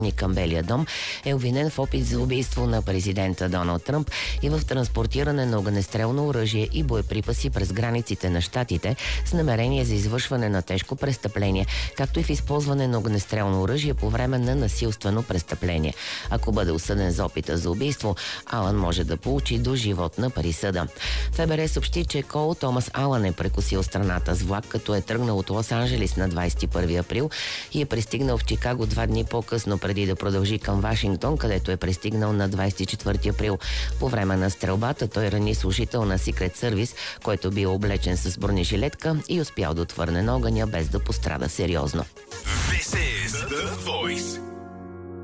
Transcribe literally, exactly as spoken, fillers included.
към Белия дом, е обвинен в опит за убийство на президента Доналд Тръмп и в транспортиране на огнестрелно оръжие и боеприпаси през границите на щатите с намерение за извършване на тежко престъпление, както и в използване на огнестрелно оръжие по време на насилствено престъпление. Ако бъде осъден за опита за убийство, Алън може да получи доживотна присъда. ФБР съобщи, че Кол Томас Алън е прекусил страната с влак, като е тръгнал от Лос-Анджелис на двадесет и първи април и е пристигнал в Чикаго два дни по-късно, преди да продължи към Вашингтон, където е пристигнал на двадесет и четвърти април. По време на стрелбата той рани служител на Secret Service, който бил облечен с бронежилетка и успял да отвърне на огъня без да пострада сериозно. This is The Voice.